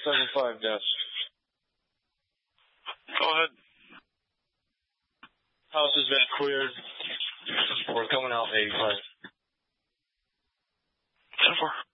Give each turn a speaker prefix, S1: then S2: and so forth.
S1: 7-5, yes.
S2: Go ahead.
S1: House has been cleared. We're coming out 85.
S2: 10-4.